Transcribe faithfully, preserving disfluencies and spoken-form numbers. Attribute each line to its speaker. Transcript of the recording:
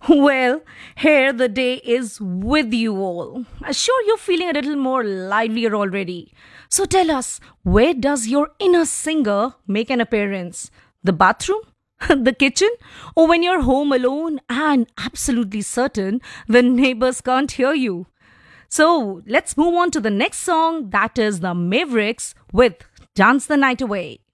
Speaker 1: Well, here the day is with you all. I'm sure you're feeling a little more livelier already. So tell us, where does your inner singer make an appearance? The bathroom? The kitchen? Or when you're home alone and absolutely certain the neighbors can't hear you? So let's move on to the next song, that is the Mavericks with Dance the Night Away.